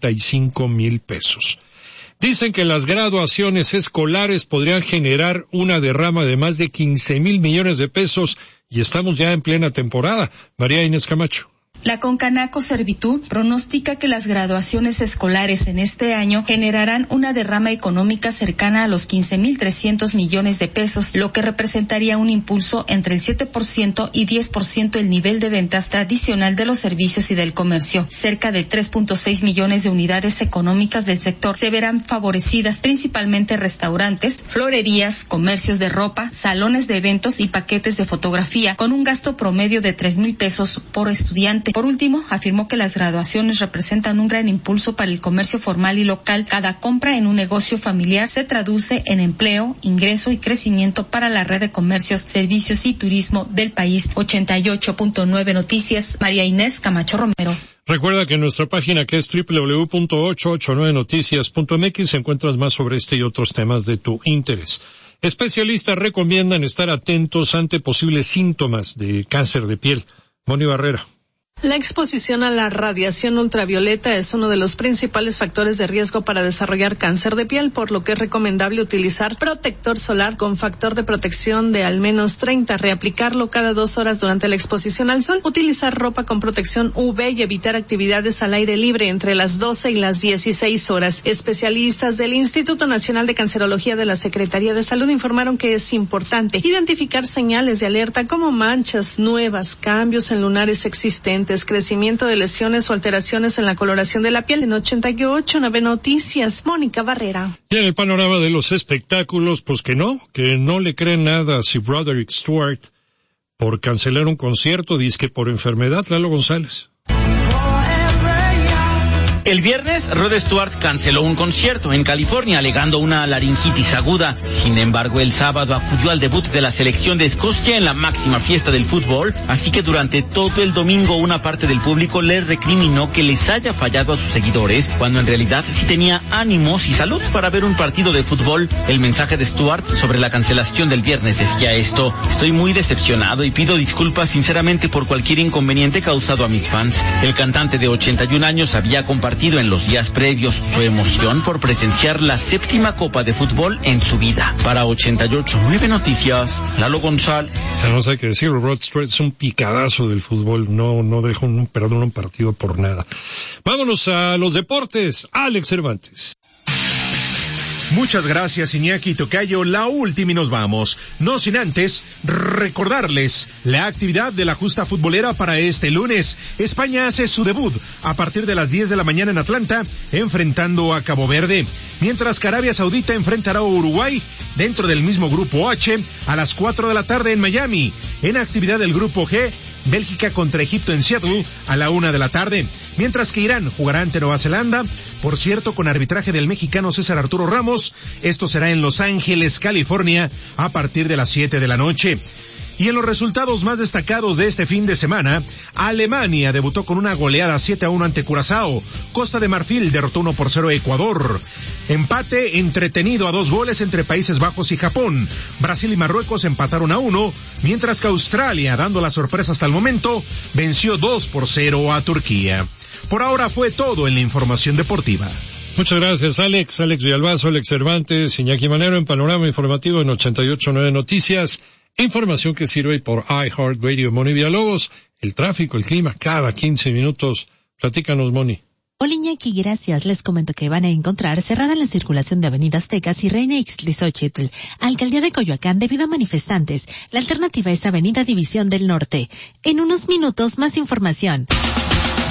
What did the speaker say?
$45,000. Dicen que las graduaciones escolares podrían generar una derrama de más de 15,000 millones de pesos y estamos ya en plena temporada. María Inés Camacho. La Concanaco Servitur pronostica que las graduaciones escolares en este año generarán una derrama económica cercana a los 15,300 millones de pesos, lo que representaría un impulso entre el 7% y 10% el nivel de ventas tradicional de los servicios y del comercio. Cerca de 3.6 millones de unidades económicas del sector se verán favorecidas, principalmente restaurantes, florerías, comercios de ropa, salones de eventos y paquetes de fotografía, con un gasto promedio de 3,000 pesos por estudiante. Por último, afirmó que las graduaciones representan un gran impulso para el comercio formal y local. Cada compra en un negocio familiar se traduce en empleo, ingreso y crecimiento para la red de comercios, servicios y turismo del país. 88.9 Noticias, María Inés Camacho Romero. Recuerda que en nuestra página, que es www.889noticias.mx, encuentras más sobre este y otros temas de tu interés. Especialistas recomiendan estar atentos ante posibles síntomas de cáncer de piel. Moni Barrera. La exposición a la radiación ultravioleta es uno de los principales factores de riesgo para desarrollar cáncer de piel, por lo que es recomendable utilizar protector solar con factor de protección de al menos 30, reaplicarlo cada 2 horas durante la exposición al sol, utilizar ropa con protección UV y evitar actividades al aire libre entre las 12 y las 16 horas. Especialistas del Instituto Nacional de Cancerología de la Secretaría de Salud informaron que es importante identificar señales de alerta como manchas nuevas, cambios en lunares existentes, crecimiento de lesiones o alteraciones en la coloración de la piel. En 88.9 Noticias, Mónica Barrera. Y en el panorama de los espectáculos, pues que no le creen nada a Sir Broderick Stewart por cancelar un concierto, dizque por enfermedad. Lalo González. El viernes, Rod Stewart canceló un concierto en California alegando una laringitis aguda. Sin embargo, el sábado acudió al debut de la selección de Escocia en la máxima fiesta del fútbol, así que durante todo el domingo una parte del público le recriminó que les haya fallado a sus seguidores, cuando en realidad sí tenía ánimos y salud para ver un partido de fútbol. El mensaje de Stewart sobre la cancelación del viernes decía esto: estoy muy decepcionado y pido disculpas sinceramente por cualquier inconveniente causado a mis fans. El cantante de 81 años había compartido en los días previos su emoción por presenciar la 7ª Copa de Fútbol en su vida. Para 88.9 Noticias, Lalo González. No sé qué decir, Rod Stewart es un picadazo del fútbol, no deja un partido por nada. Vámonos a los deportes, Alex Cervantes. Muchas gracias, Iñaki Tocayo. La última y nos vamos. No sin antes recordarles la actividad de la justa futbolera para este lunes. España hace su debut a partir de las 10 de la mañana en Atlanta, enfrentando a Cabo Verde. Mientras que Arabia Saudita enfrentará a Uruguay dentro del mismo grupo H a las 4 de la tarde en Miami. En actividad del grupo G, Bélgica contra Egipto en Seattle a la 1 de la tarde. Mientras que Irán jugará ante Nueva Zelanda, por cierto, con arbitraje del mexicano César Arturo Ramos. Esto será en Los Ángeles, California, a partir de las 7 de la noche. Y en los resultados más destacados de este fin de semana, Alemania debutó con una goleada 7-1 ante Curazao. Costa de Marfil derrotó 1-0 a Ecuador. Empate entretenido a 2 goles entre Países Bajos y Japón. Brasil y Marruecos empataron a 1, mientras que Australia, dando la sorpresa hasta el momento, venció 2-0 a Turquía. Por ahora fue todo en la información deportiva. Muchas gracias, Alex Villalbazo, Alex Cervantes, Iñaki Manero en Panorama Informativo en 88.9 Noticias. Información que sirve por iHeartRadio. Moni Villalobos, el tráfico, el clima, cada 15 minutos. Platícanos, Moni. Hola, Iñaki, gracias. Les comento que van a encontrar cerrada la circulación de Avenida Aztecas y Reina Ixtlilxóchitl, Alcaldía de Coyoacán, debido a manifestantes. La alternativa es Avenida División del Norte. En unos minutos, más información.